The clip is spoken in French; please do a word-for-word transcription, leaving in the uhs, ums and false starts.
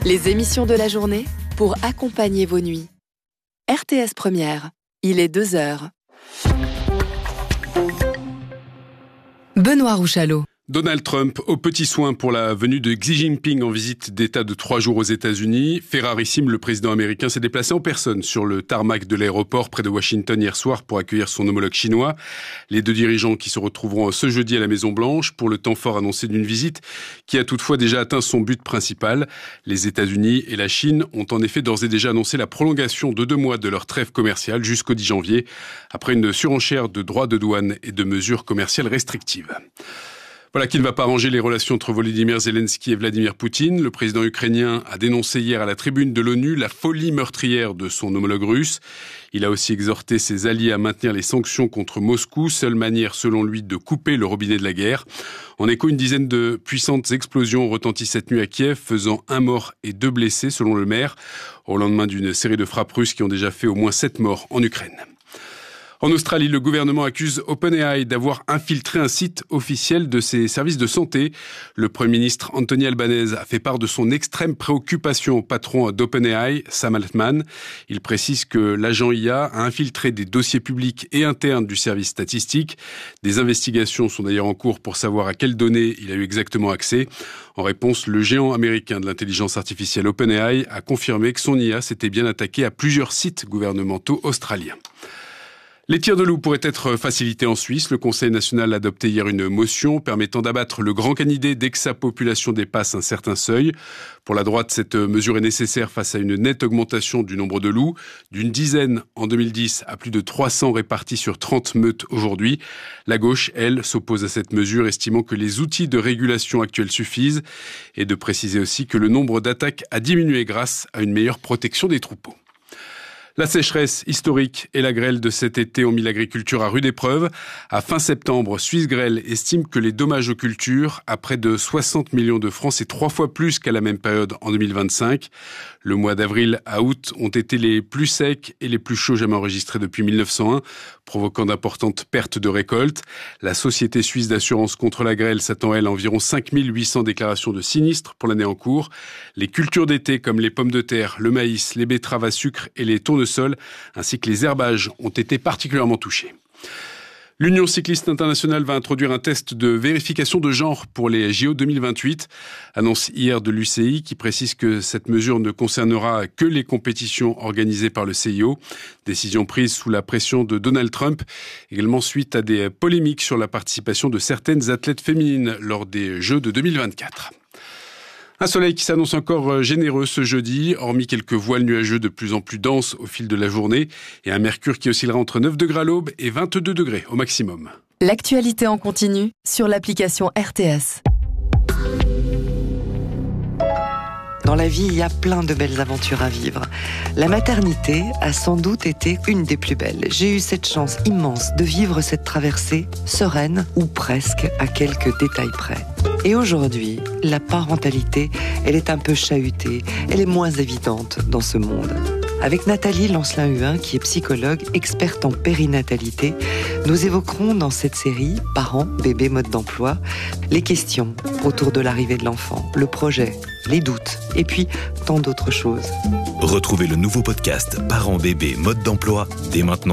Les émissions de la journée pour accompagner vos nuits. R T S Première, il est deux heures. Benoît Rouchalot. Donald Trump aux petits soins pour la venue de Xi Jinping en visite d'État de trois jours aux États-Unis. Fait rarissime, le président américain s'est déplacé en personne sur le tarmac de l'aéroport près de Washington hier soir pour accueillir son homologue chinois. Les deux dirigeants qui se retrouveront ce jeudi à la Maison-Blanche pour le temps fort annoncé d'une visite qui a toutefois déjà atteint son but principal. Les États-Unis et la Chine ont en effet d'ores et déjà annoncé la prolongation de deux mois de leur trêve commerciale jusqu'au dix janvier après une surenchère de droits de douane et de mesures commerciales restrictives. Voilà qui ne va pas arranger les relations entre Volodymyr Zelensky et Vladimir Poutine. Le président ukrainien a dénoncé hier à la tribune de l'ONU la folie meurtrière de son homologue russe. Il a aussi exhorté ses alliés à maintenir les sanctions contre Moscou, seule manière selon lui de couper le robinet de la guerre. En écho, une dizaine de puissantes explosions ont retenti cette nuit à Kiev, faisant un mort et deux blessés selon le maire, au lendemain d'une série de frappes russes qui ont déjà fait au moins sept morts en Ukraine. En Australie, le gouvernement accuse OpenAI d'avoir infiltré un site officiel de ses services de santé. Le Premier ministre Anthony Albanese a fait part de son extrême préoccupation au patron d'OpenAI, Sam Altman. Il précise que l'agent I A a infiltré des dossiers publics et internes du service statistique. Des investigations sont d'ailleurs en cours pour savoir à quelles données il a eu exactement accès. En réponse, le géant américain de l'intelligence artificielle OpenAI a confirmé que son I A s'était bien attaqué à plusieurs sites gouvernementaux australiens. Les tirs de loup pourraient être facilités en Suisse. Le Conseil national a adopté hier une motion permettant d'abattre le grand canidé dès que sa population dépasse un certain seuil. Pour la droite, cette mesure est nécessaire face à une nette augmentation du nombre de loups, d'une dizaine en deux mille dix à plus de trois cents répartis sur trente meutes aujourd'hui. La gauche, elle, s'oppose à cette mesure, estimant que les outils de régulation actuels suffisent, et de préciser aussi que le nombre d'attaques a diminué grâce à une meilleure protection des troupeaux. La sécheresse historique et la grêle de cet été ont mis l'agriculture à rude épreuve. À fin septembre, Suisse Grêle estime que les dommages aux cultures, à près de soixante millions de francs, c'est trois fois plus qu'à la même période en deux mille vingt-cinq. Le mois d'avril à août ont été les plus secs et les plus chauds jamais enregistrés depuis mille neuf cent un, provoquant d'importantes pertes de récoltes. La Société suisse d'assurance contre la grêle s'attend, elle, à environ cinq mille huit cents déclarations de sinistres pour l'année en cours. Les cultures d'été comme les pommes de terre, le maïs, les betteraves à sucre et les tournesols sol, ainsi que les herbages ont été particulièrement touchés. L'Union cycliste internationale va introduire un test de vérification de genre pour les J O deux mille vingt-huit. Annonce hier de l'U C I qui précise que cette mesure ne concernera que les compétitions organisées par le C I O. Décision prise sous la pression de Donald Trump, également suite à des polémiques sur la participation de certaines athlètes féminines lors des Jeux de deux mille vingt-quatre. Un soleil qui s'annonce encore généreux ce jeudi, hormis quelques voiles nuageux de plus en plus denses au fil de la journée, et un mercure qui oscillera entre neuf degrés à l'aube et vingt-deux degrés au maximum. L'actualité en continu sur l'application R T S. Dans la vie, il y a plein de belles aventures à vivre. La maternité a sans doute été une des plus belles. J'ai eu cette chance immense de vivre cette traversée sereine, ou presque, à quelques détails près. Et aujourd'hui, la parentalité, elle est un peu chahutée, elle est moins évidente dans ce monde. Avec Nathalie Lancelin-Huin, qui est psychologue, experte en périnatalité, nous évoquerons dans cette série « Parents, bébés, mode d'emploi » les questions autour de l'arrivée de l'enfant, le projet, les doutes, et puis tant d'autres choses. Retrouvez le nouveau podcast « Parents, bébés, mode d'emploi » dès maintenant